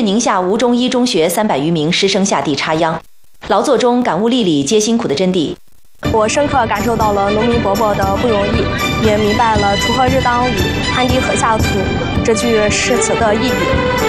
宁夏吴中一中学300余名师生下地插秧，劳作中感悟粒粒皆辛苦的真谛。 我深刻感受到了农民伯伯的不容易，也明白了“锄禾日当午，汗滴禾下土”这句诗词的意义。